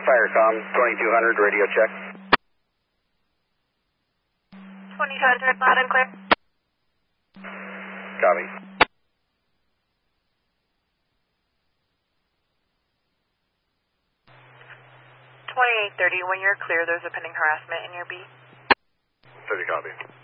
Firecom 2200, radio check. 2200, loud and clear. Copy. 2830, when you're clear, there's a pending harassment in your B. 30 copy.